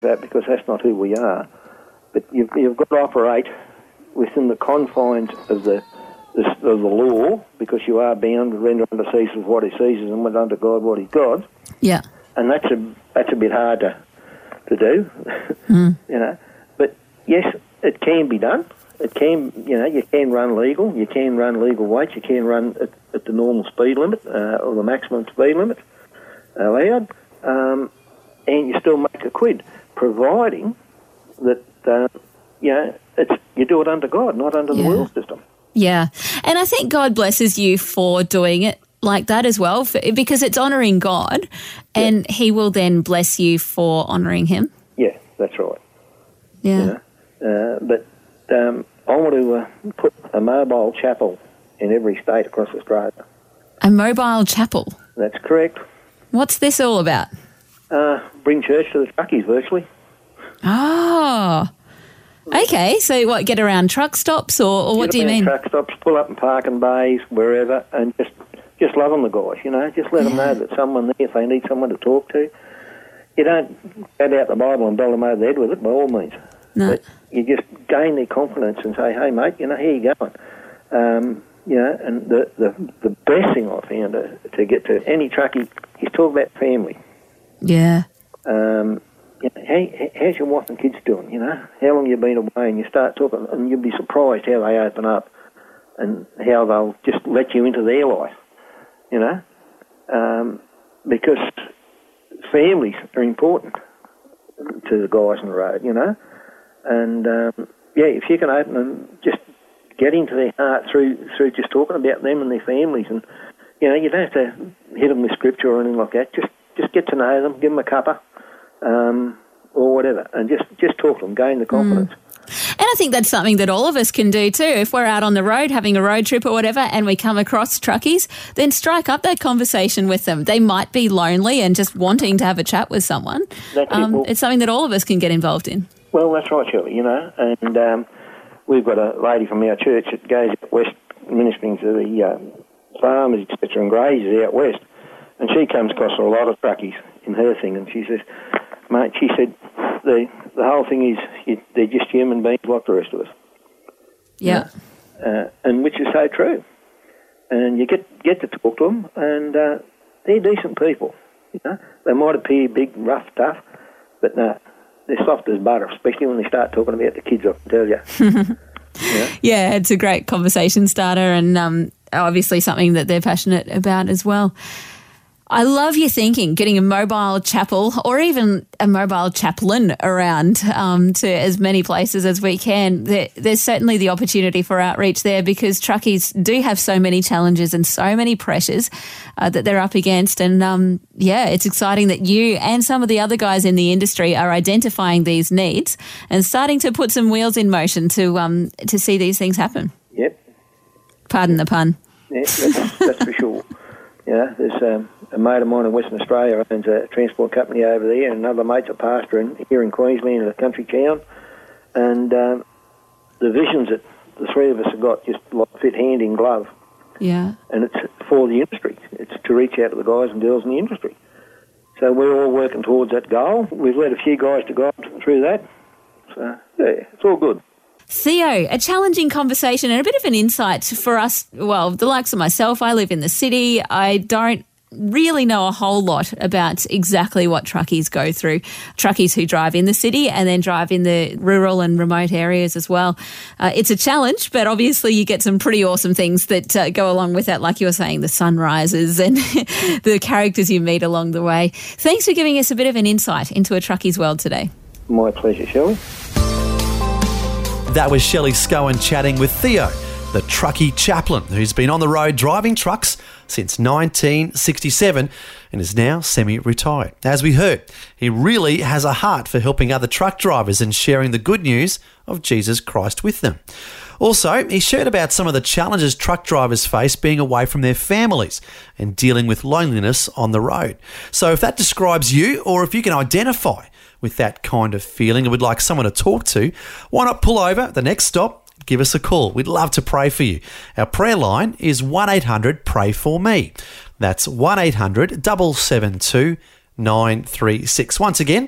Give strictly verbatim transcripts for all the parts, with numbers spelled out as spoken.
that because that's not who we are. But you've, you've got to operate within the confines of the, the of the law, because you are bound to render unto Caesar what he seizes and what unto God what he God. Yeah. And that's a that's a bit hard to to do, mm. you know. But yes, it can be done. It can, you know, you can run legal. You can run legal weights. You can run at, at the normal speed limit uh, or the maximum speed limit allowed, um, and you still make a quid, providing that uh, you know it's you do it under God, not under yeah. the world system. Yeah, and I think God blesses you for doing it like that as well, for, because it's honouring God, and yeah. He will then bless you for honouring Him. Yeah, that's right. Yeah, you know? uh, but um, I want to uh, put a mobile chapel in every state across Australia. A mobile chapel? That's correct. What's this all about? Uh, bring church to the truckies virtually. Oh, okay. So what, get around truck stops or, or what do you mean? Truck stops, pull up in parking bays, wherever, and just just love on the guys, you know. Just let yeah. them know that someone there, if they need someone to talk to. You don't go out the Bible and bell them over the head with it, by all means. No. But you just gain their confidence and say, hey, mate, you know, here you going. Um, you know, and the, the, the best thing I found to, to get to any truckie is talk about family. Yeah. Um, you know, how, how's your wife and kids doing, you know? How long you been away? And you start talking, and you'll be surprised how they open up and how they'll just let you into their life, you know? Um, because families are important to the guys on the road, you know? And, um, yeah, if you can open and just get into their heart through through just talking about them and their families, and, you know, you don't have to hit them with scripture or anything like that. Just just get to know them, give them a cuppa, um, or whatever, and just, just talk to them, gain the confidence. Mm. And I think that's something that all of us can do too. If we're out on the road having a road trip or whatever and we come across truckies, then strike up that conversation with them. They might be lonely and just wanting to have a chat with someone. That's um, it. Well, it's something that all of us can get involved in. Well, that's right, Shirley, you know, and um, we've got a lady from our church that goes out west ministering to the um, farmers, et cetera, and graziers out west, and she comes across a lot of truckies in her thing, and she says, mate, she said, the the whole thing is you, they're just human beings like the rest of us. Yeah. You know? uh, and which is so true. And you get get to talk to them, and uh, they're decent people. You know, they might appear big, rough, tough, but no, they're soft as butter, especially when they start talking about the kids, I can tell you. Yeah. Yeah, it's a great conversation starter, and um, obviously something that they're passionate about as well. I love your thinking, getting a mobile chapel or even a mobile chaplain around um, to as many places as we can. There, there's certainly the opportunity for outreach there, because truckies do have so many challenges and so many pressures uh, that they're up against. And, um, yeah, it's exciting that you and some of the other guys in the industry are identifying these needs and starting to put some wheels in motion to um, to see these things happen. Yep. Pardon the pun. Yeah, that's, that's for sure. Yeah, there's um, a mate of mine in Western Australia owns a transport company over there, and another mate's a pastor in, here in Queensland in a country town. And um, the visions that the three of us have got just like fit hand in glove. Yeah. And it's for the industry. It's to reach out to the guys and girls in the industry. So we're all working towards that goal. We've led a few guys to God through that. So, yeah, it's all good. Theo, a challenging conversation and a bit of an insight for us. Well, the likes of myself, I live in the city. I don't really know a whole lot about exactly what truckies go through. Truckies who drive in the city and then drive in the rural and remote areas as well. Uh, it's a challenge, but obviously you get some pretty awesome things that uh, go along with that, like you were saying, the sunrises and the characters you meet along the way. Thanks for giving us a bit of an insight into a truckie's world today. My pleasure, Shelley. That was Shelley Scowen chatting with Theo, the truckie chaplain who's been on the road driving trucks since nineteen sixty-seven and is now semi-retired. As we heard, he really has a heart for helping other truck drivers and sharing the good news of Jesus Christ with them. Also, he shared about some of the challenges truck drivers face being away from their families and dealing with loneliness on the road. So if that describes you, or if you can identify with that kind of feeling and would like someone to talk to, why not pull over at the next stop, give us a call. We'd love to pray for you. Our prayer line is one eight hundred pray for me. That's one eight hundred seven seven two nine three six. Once again,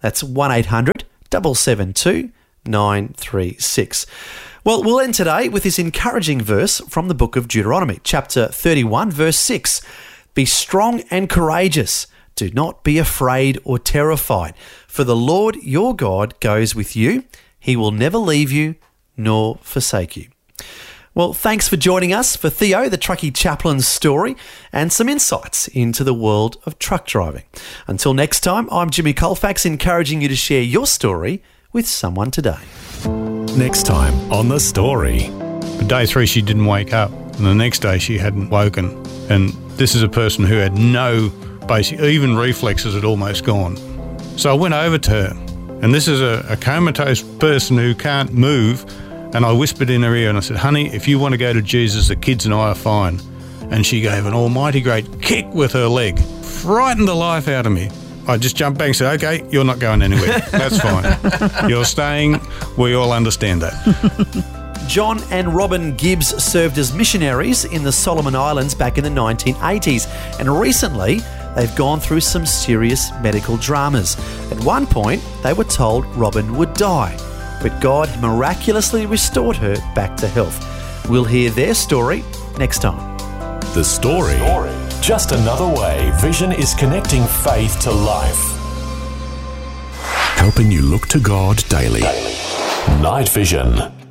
That's one eight hundred seven seven two nine three six. Well, we'll end today with this encouraging verse from the book of Deuteronomy, chapter thirty-one, verse six. Be strong and courageous. Do not be afraid or terrified, for the Lord your God goes with you. He will never leave you nor forsake you. Well, thanks for joining us for Theo, the Truckee Chaplain's story, and some insights into the world of truck driving. Until next time, I'm Jimmy Colfax, encouraging you to share your story with someone today. Next time on The Story. But day three, she didn't wake up, and the next day she hadn't woken. And this is a person who had no basic, even reflexes had almost gone. So I went over to her, and this is a, a comatose person who can't move. And I whispered in her ear and I said, honey, if you want to go to Jesus, the kids and I are fine. And she gave an almighty great kick with her leg, frightened the life out of me. I just jumped back and said, okay, you're not going anywhere. That's fine. You're staying. We all understand that. John and Robin Gibbs served as missionaries in the Solomon Islands back in the nineteen eighties. And recently, they've gone through some serious medical dramas. At one point, they were told Robin would die, but God miraculously restored her back to health. We'll hear their story next time. The Story. Just another way Vision is connecting faith to life. Helping you look to God daily. Night Vision.